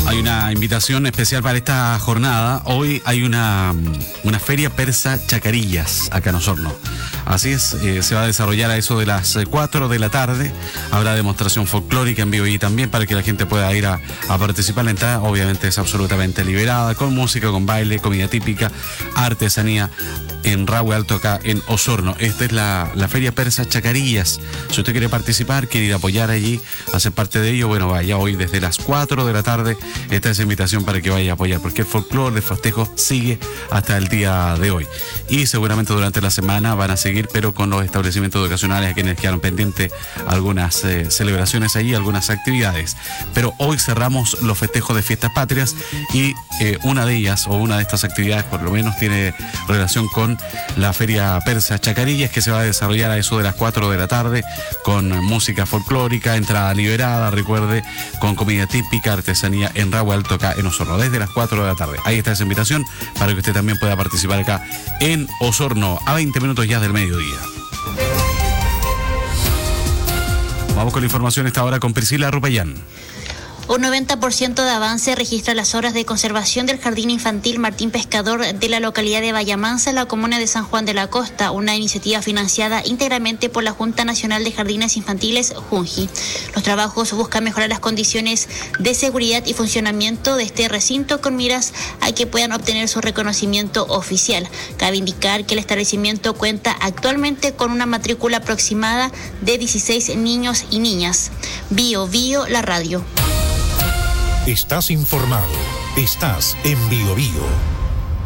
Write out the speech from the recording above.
Hay una invitación especial para esta jornada. Hoy hay una feria persa Chacarillas acá en Osorno. Así es, se va a desarrollar a eso de las 4 de la tarde. Habrá demostración folclórica en vivo y también para que la gente pueda ir a participar. La entrada obviamente es absolutamente liberada, con música, con baile, comida típica, artesanía en Rahue Alto acá en Osorno. Esta es la feria persa Chacarillas. Si usted quiere participar, quiere ir a apoyar allí, hacer parte de ello, bueno, vaya hoy desde las 4 de la tarde. Esta es la invitación para que vaya a apoyar, porque el folclore, el festejo sigue hasta el día de hoy. Y seguramente durante la semana van a seguir, pero con los establecimientos educacionales a quienes quedaron pendientes algunas celebraciones allí, algunas actividades. Pero hoy cerramos los festejos de fiestas patrias y una de ellas, o una de estas actividades por lo menos, tiene relación con la feria persa Chacarillas, que se va a desarrollar a eso de las 4 de la tarde, con música folclórica, entrada liberada, recuerde, con comida típica, artesanía en Rahue Alto acá en Osorno, desde las 4 de la tarde. Ahí está esa invitación para que usted también pueda participar acá en Osorno, a 20 minutos ya del mediodía. Vamos con la información esta hora con Priscila Rupayán. Un 90% de avance registra las obras de conservación del Jardín Infantil Martín Pescador de la localidad de Vallamansa, en la comuna de San Juan de la Costa, una iniciativa financiada íntegramente por la Junta Nacional de Jardines Infantiles, JUNJI. Los trabajos buscan mejorar las condiciones de seguridad y funcionamiento de este recinto con miras a que puedan obtener su reconocimiento oficial. Cabe indicar que el establecimiento cuenta actualmente con una matrícula aproximada de 16 niños y niñas. Bio, la radio. Estás informado. Estás en Bio Bio.